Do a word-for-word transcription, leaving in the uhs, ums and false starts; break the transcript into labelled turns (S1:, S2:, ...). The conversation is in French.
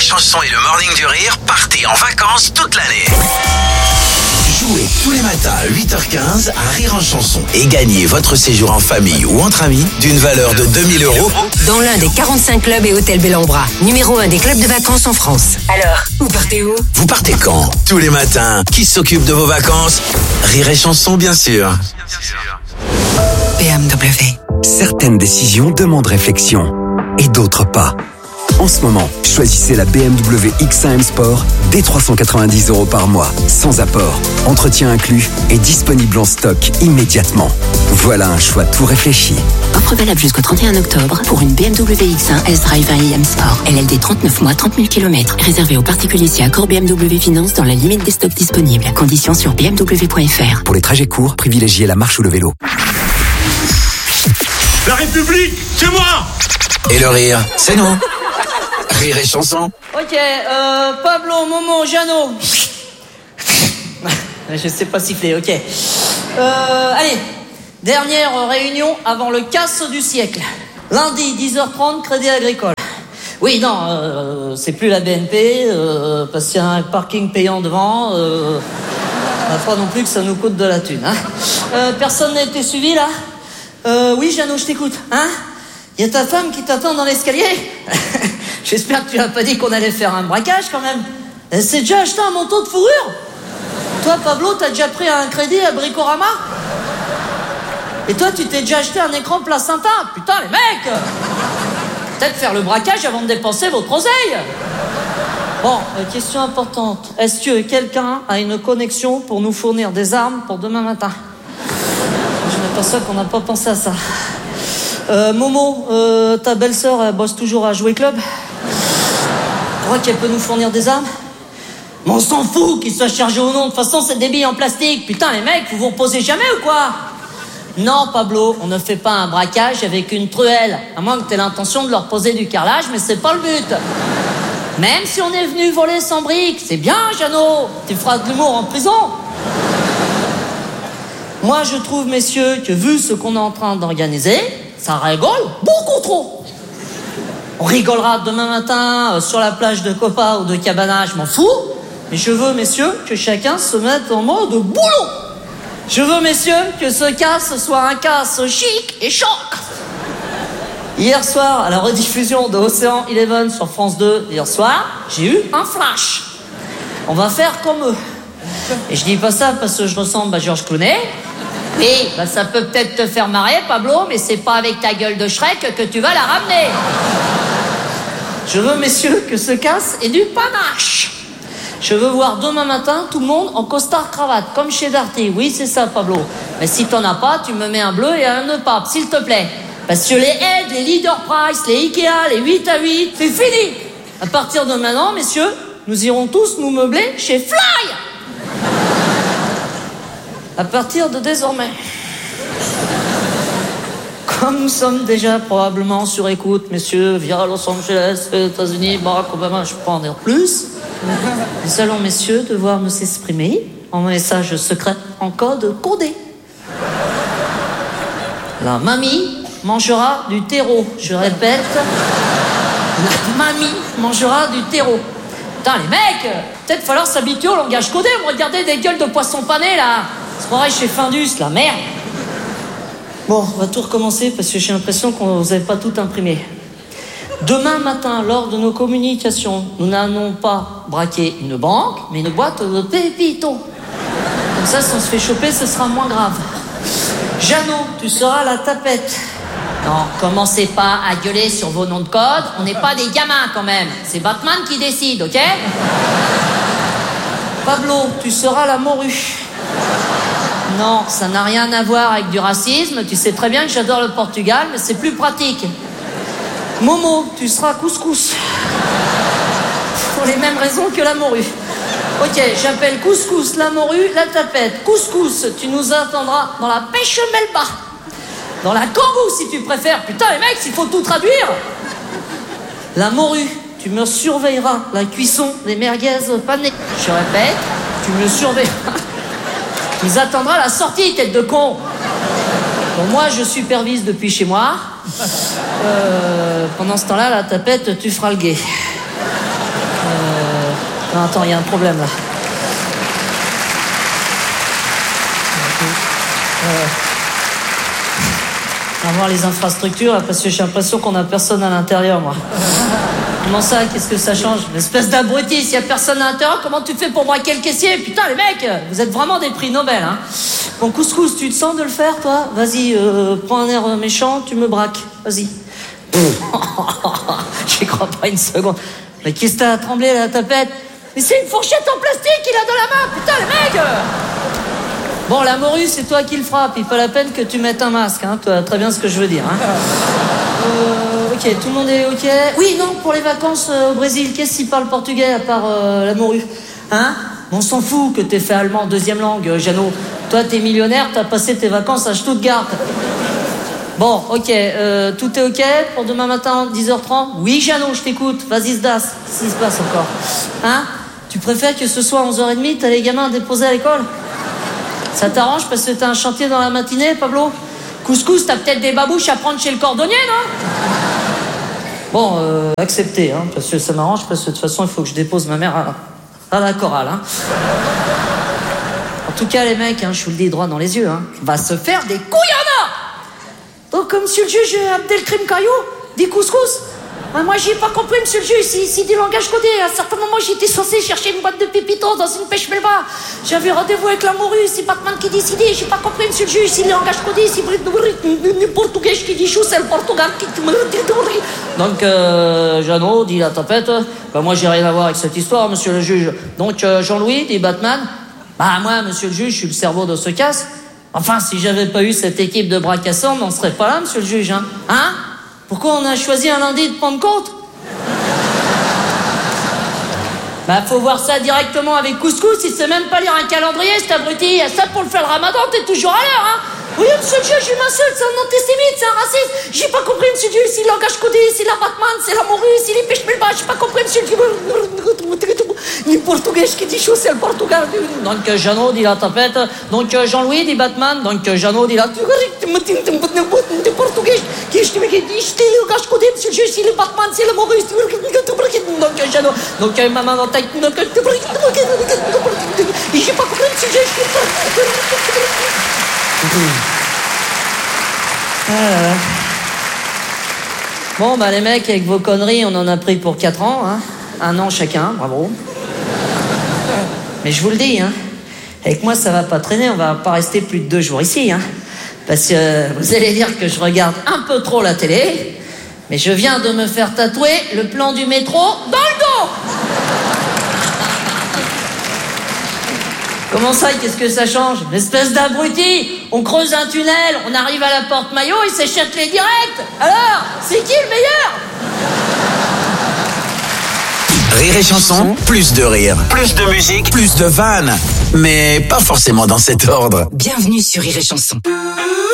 S1: Chanson et le Morning du Rire, partez en vacances toute l'année. Jouez tous les matins à huit heures quinze à Rire en Chanson et gagnez votre séjour en famille ou entre amis d'une valeur de deux mille euros
S2: dans l'un des quarante-cinq clubs et hôtels Bellambra, numéro un des clubs de vacances en France. Alors, vous partez où?
S1: Vous partez quand? Tous les matins. Qui s'occupe de vos vacances? Rire et Chanson, bien sûr.
S2: B M W.
S3: Certaines décisions demandent réflexion et d'autres pas. En ce moment, choisissez la B M W X un M Sport dès trois cent quatre-vingt-dix euros par mois, sans apport, entretien inclus et disponible en stock immédiatement. Voilà un choix tout réfléchi.
S4: Offre valable jusqu'au trente et un octobre pour une B M W X un S-Drive un i M Sport. L L D trente-neuf mois, trente mille kilomètres. Réservé aux particuliers si accord B M W Finance dans la limite des stocks disponibles. Conditions sur b m w point f r.
S3: Pour les trajets courts, privilégiez la marche ou le vélo.
S5: La République, c'est moi!
S1: Et le rire, c'est nous. Rire et Chanson.
S6: Ok, euh, Pablo, Momo, Jeannot. Je sais pas siffler, ok. Euh, allez, dernière réunion avant le casse du siècle. Lundi, dix heures trente, Crédit Agricole. Oui, non, euh, c'est plus la B N P, euh, parce qu'il y a un parking payant devant. Euh, on va pas non plus que ça nous coûte de la thune. Hein. Euh, personne n'a été suivi, là? euh, Oui, Jeannot, je t'écoute. Hein? Il y a ta femme qui t'attend dans l'escalier? J'espère que tu n'as pas dit qu'on allait faire un braquage quand même. Elle s'est déjà acheté un manteau de fourrure. Toi, Pablo, t'as déjà pris un crédit à Bricorama? Et toi, tu t'es déjà acheté un écran placenta? Putain, les mecs! Peut-être faire le braquage avant de dépenser votre oseille. Bon, euh, question importante. Est-ce que quelqu'un a une connexion pour nous fournir des armes pour demain matin? Je m'aperçois qu'on n'a pas pensé à ça. Euh, Momo, euh, ta belle-sœur, elle bosse toujours à Jouer Club? Tu crois qu'elle peut nous fournir des armes? Mais on s'en fout qu'il soit chargé ou non. De toute façon, c'est des billes en plastique. Putain, les mecs, vous vous reposez jamais ou quoi? Non, Pablo, on ne fait pas un braquage avec une truelle. À moins que tu aies l'intention de leur poser du carrelage, mais c'est pas le but. Même si on est venu voler sans briques, c'est bien, Jeannot. Tu feras de l'humour en prison. Moi, je trouve, messieurs, que vu ce qu'on est en train d'organiser, ça rigole beaucoup trop. On rigolera demain matin euh, sur la plage de Copa ou de Cabana, je m'en fous. Mais je veux, messieurs, que chacun se mette en mode boulot. Je veux, messieurs, que ce casse soit un casse chic et choc. Hier soir, à la rediffusion de Océan Eleven sur France deux, hier soir, j'ai eu un flash. On va faire comme eux. Et je dis pas ça parce que je ressemble à Georges Clooney. Oui, bah ça peut peut-être te faire marrer, Pablo, mais c'est pas avec ta gueule de Shrek que tu vas la ramener. Je veux, messieurs, que ce casse ait du panache. Je veux voir demain matin tout le monde en costard-cravate, comme chez Darty. Oui, c'est ça, Pablo. Mais si t'en as pas, tu me mets un bleu et un nœud pape, s'il te plaît. Parce que les aides, les Leader Price, les Ikea, les huit à huit, c'est fini. À partir de maintenant, messieurs, nous irons tous nous meubler chez Fly. À partir de désormais. Comme nous sommes déjà probablement sur écoute, messieurs, via Los Angeles, les États-Unis, Barack Obama, je peux en dire plus. Nous allons, messieurs, devoir nous exprimer en message secret en code codé. La mamie mangera du terreau. Je répète, la mamie mangera du terreau. Putain, les mecs, peut-être falloir s'habituer au langage codé. On regardait des gueules de poisson pané, là. C'est pareil chez Findus, la merde. Bon, on va tout recommencer parce que j'ai l'impression qu'on vous avait pas tout imprimé. Demain matin, lors de nos communications, nous n'allons pas braquer une banque, mais une boîte de pépitos. Comme ça, si on se fait choper, ce sera moins grave. Jeannot, tu seras la tapette. Non, commencez pas à gueuler sur vos noms de code. On n'est pas des gamins quand même. C'est Batman qui décide, ok? Pablo, tu seras la morue. Non, ça n'a rien à voir avec du racisme. Tu sais très bien que j'adore le Portugal, mais c'est plus pratique. Momo, tu seras couscous. Pour les mêmes raisons que la morue. Ok, j'appelle couscous la morue, la tapette. Couscous, tu nous attendras dans la pêche melba. Dans la kangou, si tu préfères. Putain, les mecs, il faut tout traduire. La morue, tu me surveilleras la cuisson des merguez panées. Je répète, tu me surveilleras. Tu nous attendras à la sortie, tête de con. Bon, moi, je supervise depuis chez moi. Euh, pendant ce temps-là, la tapette, tu feras le guet. Non, attends, il y a un problème là. Euh... On va voir les infrastructures là, parce que j'ai l'impression qu'on a personne à l'intérieur, moi. Comment ça, qu'est-ce que ça change? Espèce d'abruti, s'il y a personne à l'intérieur, comment tu fais pour braquer le caissier? Putain, les mecs, vous êtes vraiment des prix Nobel, hein. Bon, couscous, tu te sens de le faire, toi? Vas-y, euh, prends un air méchant, tu me braques. Vas-y. J'y crois pas une seconde. Mais qu'est-ce que t'as à trembler, la tapette? Mais c'est une fourchette en plastique qu'il a dans la main, putain, les mecs! Bon, la morue, c'est toi qui le frappe. Il pas la peine que tu mettes un masque, hein. Tu vois très bien ce que je veux dire, hein. Euh, ok, tout le monde est ok. Oui, non, pour les vacances euh, au Brésil, qu'est-ce qui parle portugais à part euh, la morue? Hein? On s'en fout que t'aies fait allemand deuxième langue, euh, Jeannot. Toi, t'es millionnaire, t'as passé tes vacances à Stuttgart. Bon, ok, euh, tout est ok pour demain matin, dix heures trente? Oui, Jeannot, je t'écoute. Vas-y, Sdas, qu'est-ce qui se passe encore? Hein? Tu préfères que ce soit onze heures trente, t'as les gamins déposés à l'école? Ça t'arrange parce que t'as un chantier dans la matinée, Pablo? Couscous, t'as peut-être des babouches à prendre chez le cordonnier, non? Bon, euh, accepté, hein, parce que ça m'arrange, parce que de toute façon, il faut que je dépose ma mère à, à la chorale, hein. En tout cas, les mecs, hein, je vous le dis droit dans les yeux, hein, va se faire des couilles en or! Donc, comme monsieur le juge Abdelkrim Caillou dit couscous. Ah, moi, j'ai pas compris, monsieur le juge, si, si du langage codé. À un certain moment, j'étais censé chercher une boîte de pépitos dans une pêche melba. J'avais rendez-vous avec la morue, c'est Batman qui décidait. J'ai pas compris, monsieur le juge, si le langage codé, si le portugais qui dit chou, c'est le Portugal qui. Donc, euh, Jeannot dit la tapette. Bah, moi, j'ai rien à voir avec cette histoire, monsieur le juge. Donc, euh, Jean-Louis dit Batman. Bah, moi, monsieur le juge, je suis le cerveau de ce casse. Enfin, si j'avais pas eu cette équipe de bras cassants, on serait pas là, monsieur le juge, hein? Hein? Pourquoi on a choisi un lundi de Pentecôte? Bah, faut voir ça directement avec Couscous, il sait même pas lire un calendrier, cet abruti. Ça, pour le faire le ramadan, t'es toujours à l'heure, hein? Oui, monsieur le juge, il m'insulte, c'est un antisémite, c'est un raciste. J'ai pas compris, monsieur le juge, si le langage codé, si la Batman, c'est la morue, si les pêches melba, j'ai pas compris, monsieur le juge. Ni portugais qui dit chaud, c'est le Portugal. Donc, euh, Jeannot dit la tapette. Donc, euh, Jean-Louis dit Batman. Donc, euh, Jeannot dit la portugais qui dit le langage codé, monsieur le juge, si le Batman, c'est la morue. Donc, euh, Jeannot. Donc, euh, maman dans ta tête. J'ai pas compris, monsieur le juge. Ah. Bon, bah les mecs, avec vos conneries, on en a pris pour quatre ans, hein. Un an chacun, bravo. Mais je vous le dis, hein, avec moi ça va pas traîner, on va pas rester plus de deux jours ici, hein. Parce que vous allez dire que je regarde un peu trop la télé, mais je viens de me faire tatouer le plan du métro dans le dos. Comment ça, qu'est-ce que ça change? Une espèce d'abruti. On creuse un tunnel, on arrive à la porte Maillot, il s'échappe les directs. Alors, c'est qui le meilleur?
S1: Rire et chanson, plus de rire, plus de musique, plus de vannes. Mais pas forcément dans cet ordre.
S2: Bienvenue sur Rire et chanson.